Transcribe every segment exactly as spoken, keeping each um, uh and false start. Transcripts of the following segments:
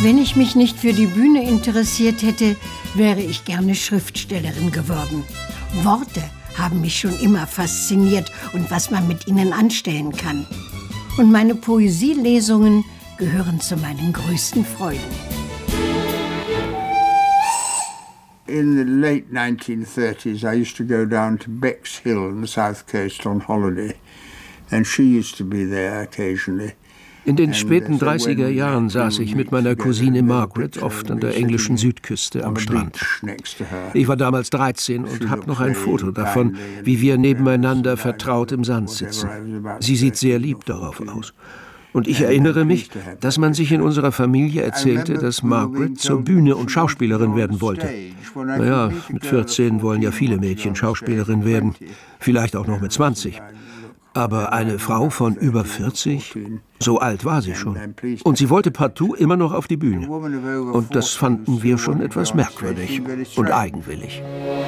Wenn ich mich nicht für die Bühne interessiert hätte, wäre ich gerne Schriftstellerin geworden. Worte haben mich schon immer fasziniert und was man mit ihnen anstellen kann. Und meine Poesielesungen gehören zu meinen größten Freuden. In the late nineteen thirties, I used to go down to Bexhill on the south coast on holiday, and she used to be there occasionally. In den späten dreißiger Jahren saß ich mit meiner Cousine Margaret oft an der englischen Südküste am Strand. Ich war damals dreizehn und habe noch ein Foto davon, wie wir nebeneinander vertraut im Sand sitzen. Sie sieht sehr lieb darauf aus. Und ich erinnere mich, dass man sich in unserer Familie erzählte, dass Margaret zur Bühne und Schauspielerin werden wollte. Naja, mit vierzehn wollen ja viele Mädchen Schauspielerin werden, vielleicht auch noch mit zwanzig. Aber eine Frau von über vierzig, so alt war sie schon. Und sie wollte partout immer noch auf die Bühne. Und das fanden wir schon etwas merkwürdig und eigenwillig.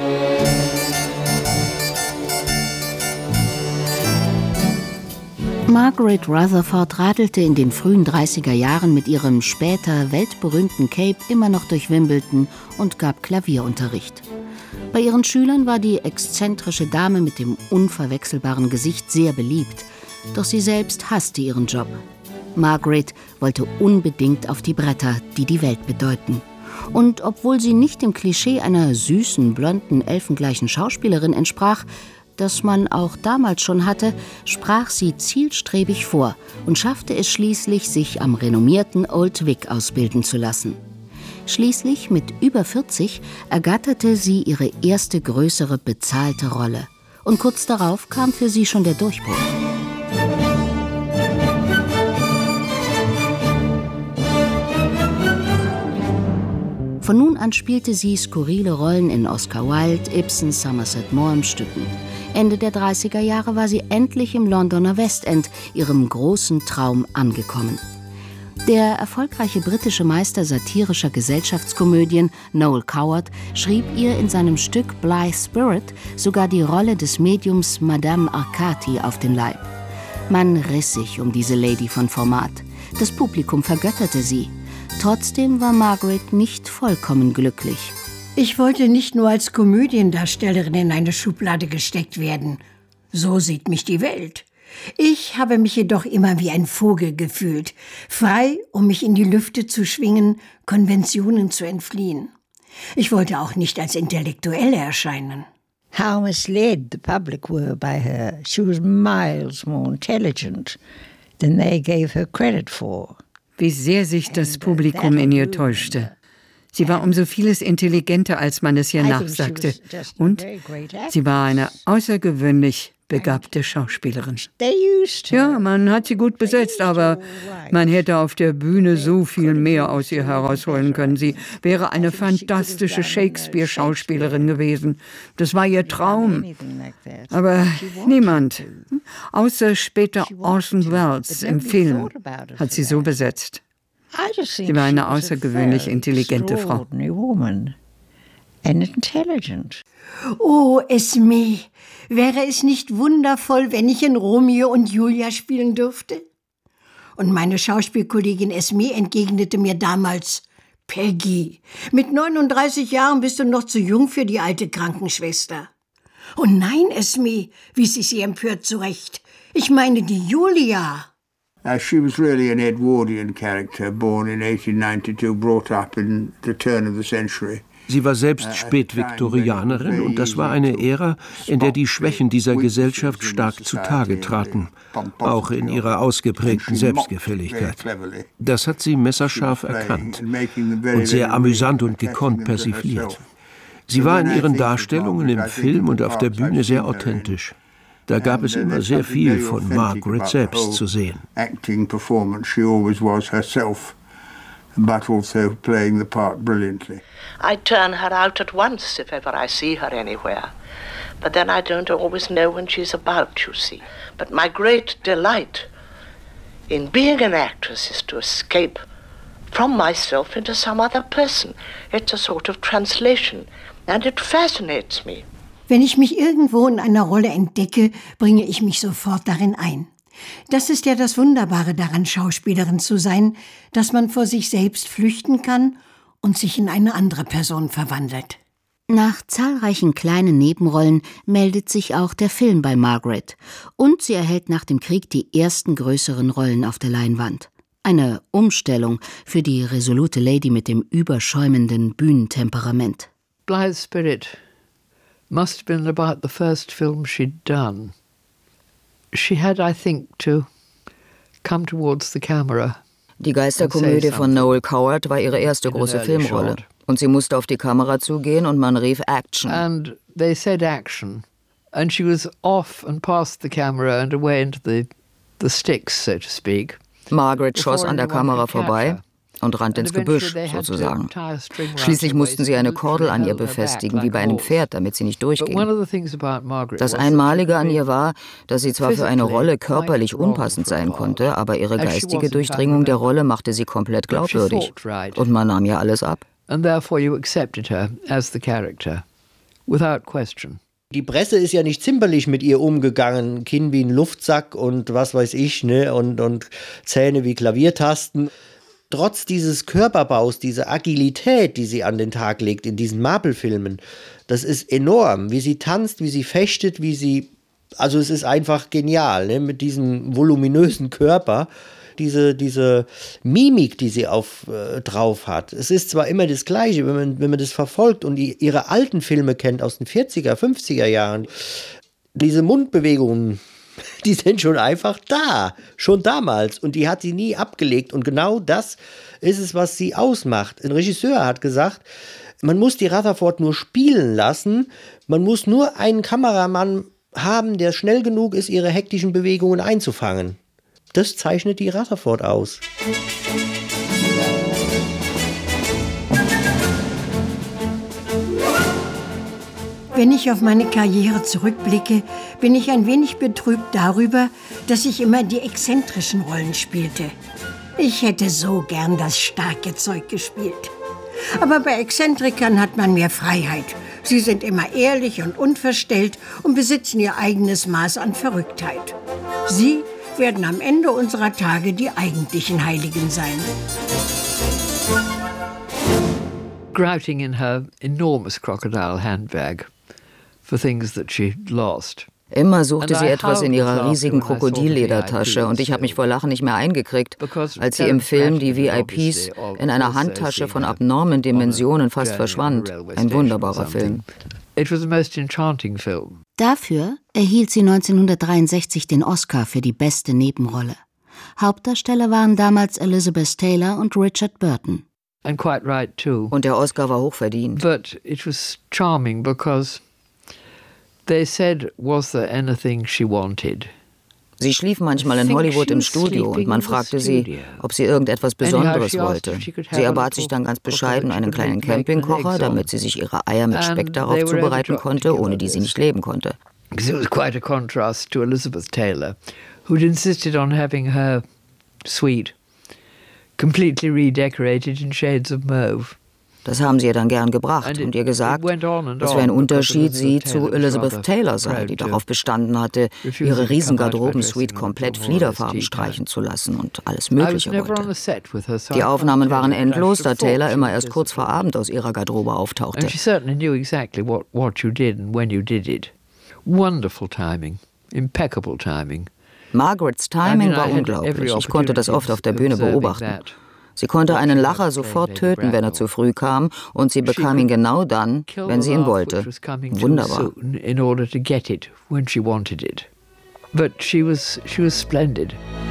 Margaret Rutherford radelte in den frühen dreißiger Jahren mit ihrem später weltberühmten Cape immer noch durch Wimbledon und gab Klavierunterricht. Bei ihren Schülern war die exzentrische Dame mit dem unverwechselbaren Gesicht sehr beliebt, doch sie selbst hasste ihren Job. Margaret wollte unbedingt auf die Bretter, die die Welt bedeuten. Und obwohl sie nicht dem Klischee einer süßen, blonden, elfengleichen Schauspielerin entsprach, das man auch damals schon hatte, sprach sie zielstrebig vor und schaffte es schließlich, sich am renommierten Old Vic ausbilden zu lassen. Schließlich, mit über vierzig, ergatterte sie ihre erste größere bezahlte Rolle. Und kurz darauf kam für sie schon der Durchbruch. Von nun an spielte sie skurrile Rollen in Oscar Wilde, Ibsen, Somerset Maugham Stücken. Ende der dreißiger Jahre war sie endlich im Londoner West End, ihrem großen Traum, angekommen. Der erfolgreiche britische Meister satirischer Gesellschaftskomödien Noel Coward schrieb ihr in seinem Stück Blithe Spirit sogar die Rolle des Mediums Madame Arcati auf den Leib. Man riss sich um diese Lady von Format. Das Publikum vergötterte sie. Trotzdem war Margaret nicht vollkommen glücklich. Ich wollte nicht nur als Komödiendarstellerin in eine Schublade gesteckt werden. So sieht mich die Welt. Ich habe mich jedoch immer wie ein Vogel gefühlt, frei, um mich in die Lüfte zu schwingen, Konventionen zu entfliehen. Ich wollte auch nicht als Intellektuelle erscheinen. How misled the public were by her. She was miles more intelligent than they gave her credit for. Wie sehr sich das Publikum in ihr täuschte. Sie war um so vieles intelligenter, als man es ihr nachsagte. Und sie war eine außergewöhnlich begabte Schauspielerin. Ja, man hat sie gut besetzt, aber man hätte auf der Bühne so viel mehr aus ihr herausholen können. Sie wäre eine fantastische Shakespeare-Schauspielerin gewesen. Das war ihr Traum. Aber niemand, außer später Orson Welles im Film, hat sie so besetzt. Sie war eine außergewöhnlich intelligente Frau. Oh, Esme, wäre es nicht wundervoll, wenn ich in Romeo und Julia spielen dürfte? Und meine Schauspielkollegin Esme entgegnete mir damals: Peggy, mit neununddreißig Jahren bist du noch zu jung für die alte Krankenschwester. Oh nein, Esme, wies ich sie empört zurecht. Ich meine die Julia. Uh, she was really an Edwardian character, born in eighteen ninety-two, brought up in the turn of the century. Sie war selbst Spätviktorianerin und das war eine Ära, in der die Schwächen dieser Gesellschaft stark zutage traten, auch in ihrer ausgeprägten Selbstgefälligkeit. Das hat sie messerscharf erkannt und sehr amüsant und gekonnt persifliert. Sie war in ihren Darstellungen im Film und auf der Bühne sehr authentisch. Da gab es immer sehr viel von Margaret selbst zu sehen. But also playing the part brilliantly. I turn her out at once if ever I see her anywhere. But then I don't always know when she's about, you see. But my great delight in being an actress is to escape from myself into some other person. It's a sort of translation, and it fascinates me. Wenn ich mich irgendwo in einer Rolle entdecke, bringe ich mich sofort darin ein. Das ist ja das Wunderbare daran, Schauspielerin zu sein, dass man vor sich selbst flüchten kann und sich in eine andere Person verwandelt. Nach zahlreichen kleinen Nebenrollen meldet sich auch der Film bei Margaret. Und sie erhält nach dem Krieg die ersten größeren Rollen auf der Leinwand. Eine Umstellung für die resolute Lady mit dem überschäumenden Bühnentemperament. Blythe's Spirit must have been about the first film she'd done. She had, I think, to come towards the camera. Die Geisterkomödie von Noel Coward war ihre erste große Filmrolle. Und sie musste auf die Kamera zugehen und man rief Action. And they said action. And she was off and past the camera and away into the, the sticks, so to speak. Margaret schoss an der Kamera vorbei und rannte ins Gebüsch, sozusagen. Schließlich mussten sie eine Kordel an ihr befestigen, wie bei einem Pferd, damit sie nicht durchging. Das Einmalige an ihr war, dass sie zwar für eine Rolle körperlich unpassend sein konnte, aber ihre geistige Durchdringung der Rolle machte sie komplett glaubwürdig. Und man nahm ihr alles ab. And therefore you accepted her as the character, without question. Die Presse ist ja nicht zimperlich mit ihr umgegangen, Kinn wie ein Luftsack und was weiß ich, ne, und, und Zähne wie Klaviertasten. Trotz dieses Körperbaus, diese Agilität, die sie an den Tag legt in diesen Marple-Filmen, das ist enorm, wie sie tanzt, wie sie fechtet, wie sie, also es ist einfach genial, ne, mit diesem voluminösen Körper. Diese, diese Mimik, die sie auf, äh, drauf hat. Es ist zwar immer das Gleiche, wenn man, wenn man das verfolgt und die, ihre alten Filme kennt aus den vierziger, fünfziger Jahren. Diese Mundbewegungen, die sind schon einfach da, schon damals. Und die hat sie nie abgelegt. Und genau das ist es, was sie ausmacht. Ein Regisseur hat gesagt, man muss die Rutherford nur spielen lassen. Man muss nur einen Kameramann haben, der schnell genug ist, ihre hektischen Bewegungen einzufangen. Das zeichnet die Rutherford aus. Wenn ich auf meine Karriere zurückblicke, bin ich ein wenig betrübt darüber, dass ich immer die exzentrischen Rollen spielte. Ich hätte so gern das starke Zeug gespielt. Aber bei Exzentrikern hat man mehr Freiheit. Sie sind immer ehrlich und unverstellt und besitzen ihr eigenes Maß an Verrücktheit. Sie werden am Ende unserer Tage die eigentlichen Heiligen sein. Grouting in her enormous crocodile handbag for things that she'd lost. Immer suchte sie etwas in ihrer riesigen Krokodilledertasche und ich habe mich vor Lachen nicht mehr eingekriegt, als sie im Film die V I Ps in einer Handtasche von abnormen Dimensionen fast verschwand. Ein wunderbarer Film. It was the most enchanting film. Dafür erhielt sie neunzehnhundertdreiundsechzig den Oscar für die beste Nebenrolle. Hauptdarsteller waren damals Elizabeth Taylor und Richard Burton. And quite right too. Und der Oscar war hochverdient. But it was charming because they said, was there anything she wanted? Sie schlief manchmal in Hollywood im Studio und man fragte sie, ob sie irgendetwas Besonderes wollte. Sie erbat sich dann ganz bescheiden einen kleinen Campingkocher, damit sie sich ihre Eier mit Speck darauf zubereiten konnte, ohne die sie nicht leben konnte. Because it was quite a contrast to Elizabeth Taylor, who'd insisted on having her suite completely redecorated in shades of mauve. Das haben sie ihr dann gern gebracht und ihr gesagt, dass für ein Unterschied sie zu Elizabeth Taylor sei, die darauf bestanden hatte, ihre Riesengarderobensuite komplett fliederfarben streichen zu lassen und alles Mögliche wollte. Die Aufnahmen waren endlos, da Taylor immer erst kurz vor Abend aus ihrer Garderobe auftauchte. Wonderful timing, impeccable timing. Margarets Timing war unglaublich. Ich konnte das oft auf der Bühne beobachten. Sie konnte einen Lacher sofort töten, wenn er zu früh kam, und sie bekam ihn genau dann, wenn sie ihn wollte. Wunderbar. In order to get it when she wanted it. But she was she was splendid.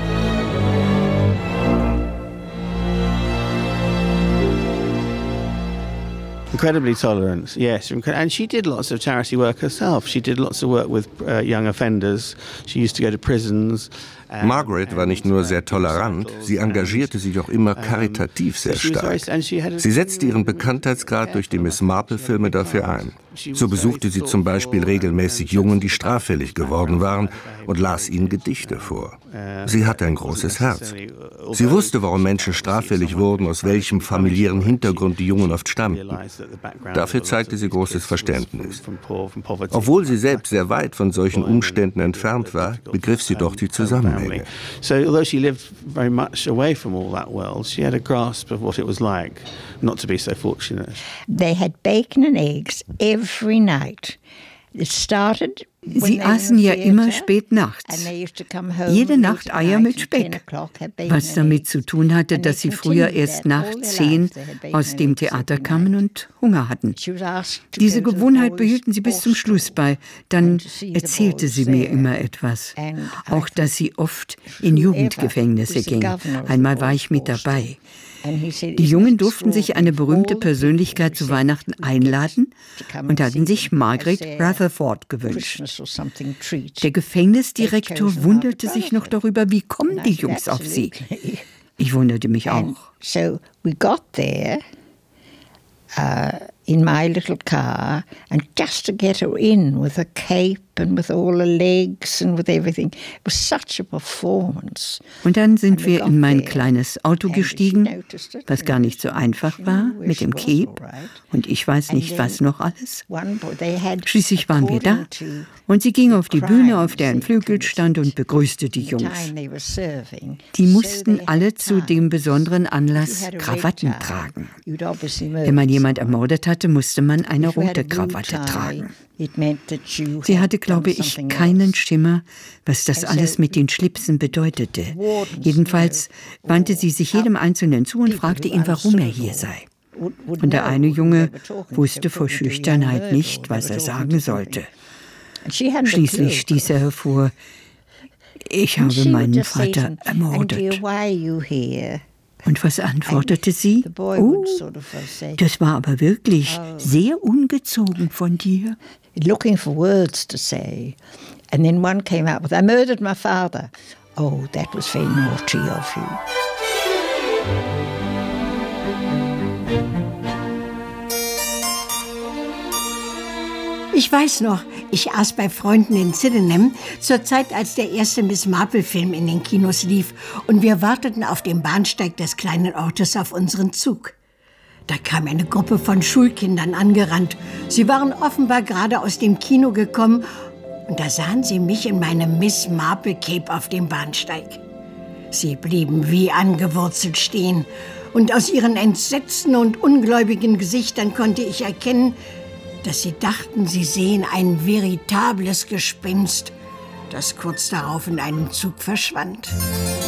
Incredibly tolerant, yes. And she did lots of charity work herself. She did lots of work with uh, young offenders. She used to go to prisons. Margaret war nicht nur sehr tolerant, sie engagierte sich auch immer karitativ sehr stark. Sie setzte ihren Bekanntheitsgrad durch die Miss Marple-Filme dafür ein. So besuchte sie zum Beispiel regelmäßig Jungen, die straffällig geworden waren, und las ihnen Gedichte vor. Sie hatte ein großes Herz. Sie wusste, warum Menschen straffällig wurden, aus welchem familiären Hintergrund die Jungen oft stammten. Dafür zeigte sie großes Verständnis. Obwohl sie selbst sehr weit von solchen Umständen entfernt war, begriff sie doch die Zusammenhänge. family. So although she lived very much away from all that world, she had a grasp of what it was like not to be so fortunate. They had bacon and eggs every night. It started. Sie aßen ja immer spät nachts. Jede Nacht Eier mit Speck, was damit zu tun hatte, dass sie früher erst nach zehn aus dem Theater kamen und Hunger hatten. Diese Gewohnheit behielten sie bis zum Schluss bei. Dann erzählte sie mir immer etwas. Auch, dass sie oft in Jugendgefängnisse ging. Einmal war ich mit dabei. Die Jungen durften sich eine berühmte Persönlichkeit zu Weihnachten einladen und hatten sich Margaret Rutherford gewünscht. Der Gefängnisdirektor wunderte sich noch darüber, wie kommen die Jungs auf sie. Ich wunderte mich auch. So we got there uh, in my little car, and just to get her in with a cape and with all the legs and with everything, it was such a performance. Und dann sind wir in mein kleines Auto gestiegen, was gar nicht so einfach war, mit dem Cape und ich weiß nicht, was noch alles. Schließlich waren wir da und sie ging auf die Bühne, auf der ein Flügel stand und begrüßte die Jungs. Die mussten alle zu dem besonderen Anlass Krawatten tragen. Wenn man jemand ermordet hatte, musste man eine rote Krawatte tragen. Sie hatte, glaube ich, keinen Schimmer, was das alles mit den Schlipsen bedeutete. Jedenfalls wandte sie sich jedem Einzelnen zu und fragte ihn, warum er hier sei. Und der eine Junge wusste vor Schüchternheit nicht, was er sagen sollte. Schließlich stieß er hervor, ich habe meinen Vater ermordet. Und was antwortete sie? Oh, das war aber wirklich sehr ungezogen von dir. Looking for words to say. And then one came out with, I murdered my father. Oh, that was very naughty of you. Ich weiß noch, ich aß bei Freunden in Sydenham, zur Zeit, als der erste Miss Marple-Film in den Kinos lief und wir warteten auf dem Bahnsteig des kleinen Ortes auf unseren Zug. Da kam eine Gruppe von Schulkindern angerannt. Sie waren offenbar gerade aus dem Kino gekommen und da sahen sie mich in meinem Miss Marple-Cape auf dem Bahnsteig. Sie blieben wie angewurzelt stehen und aus ihren entsetzten und ungläubigen Gesichtern konnte ich erkennen, dass sie dachten, sie sehen ein veritables Gespenst, das kurz darauf in einem Zug verschwand.